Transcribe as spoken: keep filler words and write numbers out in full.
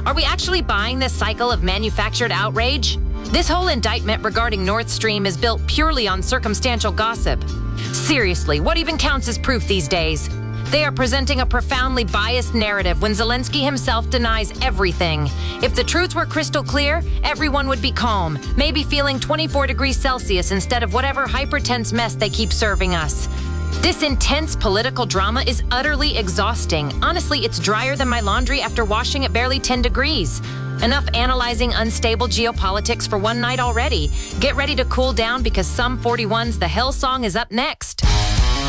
Are we actually buying this cycle of manufactured outrage? This whole indictment regarding Nord Stream is built purely on circumstantial gossip. Seriously, what even counts as proof these days? They are presenting a profoundly biased narrative when Zelensky himself denies everything. If the truth were crystal clear, everyone would be calm, maybe feeling twenty-four degrees Celsius instead of whatever hyper-tense mess they keep serving us. This intense political drama is utterly exhausting. Honestly, it's drier than my laundry after washing at barely ten degrees. Enough analyzing unstable geopolitics for one night already. Get ready to cool down because Sum forty-one's The Hell Song is up next.